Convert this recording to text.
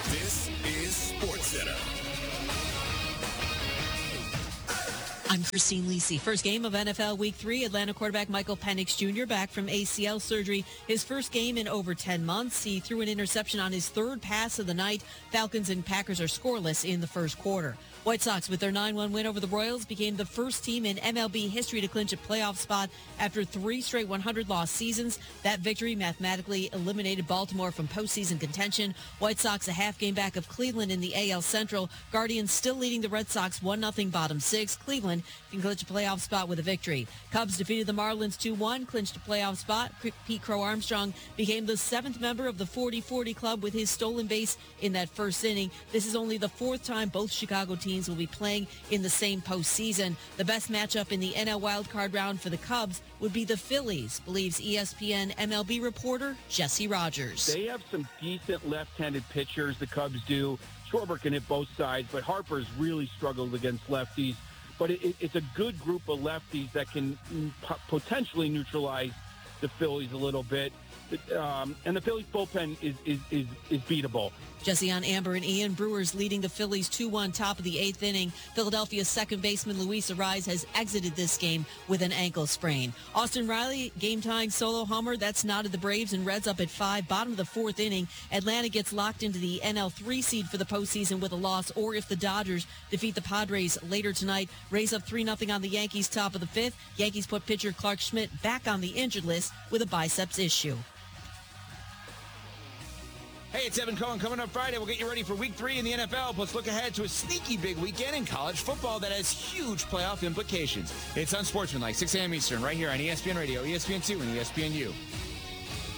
This is SportsCenter. I'm Christine Lisi. First game of NFL Week 3. Atlanta quarterback Michael Penix Jr. back from ACL surgery. His first game in over 10 months. He threw an interception on his third pass of the night. Falcons and Packers are scoreless in the first quarter. White Sox, with their 9-1 win over the Royals, became the first team in MLB history to clinch a playoff spot after 3 straight 100-loss seasons. That victory mathematically eliminated Baltimore from postseason contention. White Sox a half game back of Cleveland in the AL Central. Guardians still leading the Red Sox 1-0 bottom 6. Cleveland can clinch a playoff spot with a victory. Cubs defeated the Marlins 2-1, clinched a playoff spot. Pete Crow Armstrong became the 7th member of the 40-40 club with his stolen base in that first inning. This is only the 4th time both Chicago teams will be playing in the same postseason. The best matchup in the NL wildcard round for the Cubs would be the Phillies, believes ESPN MLB reporter Jesse Rogers. They have some decent left-handed pitchers, the Cubs do. Schwarber can hit both sides, but Harper's really struggled against lefties. But it's a good group of lefties that can potentially neutralize the Phillies a little bit. And the Phillies bullpen is beatable. Jesse on Amber and Ian. Brewers leading the Phillies 2-1 top of the 8th inning. Philadelphia's second baseman Luis Arraez has exited this game with an ankle sprain. Austin Riley, game-tying solo homer. That's knotted the Braves and Reds up at 5, bottom of the 4th inning. Atlanta gets locked into the NL 3 seed for the postseason with a loss, or if the Dodgers defeat the Padres later tonight. Rays up 3-0 on the Yankees top of the 5th. Yankees put pitcher Clark Schmidt back on the injured list with a biceps issue. Hey, it's Evan Cohen. Coming up Friday, we'll get you ready for Week 3 in the NFL. Plus, look ahead to a sneaky big weekend in college football that has huge playoff implications. It's Unsportsmanlike, 6 a.m. Eastern, right here on ESPN Radio, ESPN2, and ESPNU.